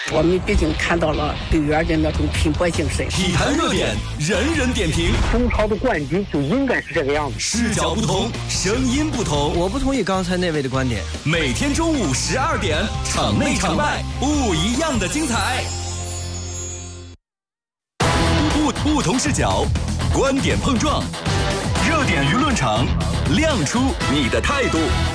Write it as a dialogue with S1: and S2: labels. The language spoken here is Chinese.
S1: 我们毕竟看到了队员的那种拼搏精神。
S2: 体坛热点，人人点评。
S3: 中超的冠军就应该是这个样子。
S2: 视角不同，声音不同。
S4: 我不同意刚才那位的观点。
S2: 每天中午12点，场内场外不一样的精彩。不同视角，观点碰撞，热点舆论场，亮出你的态度。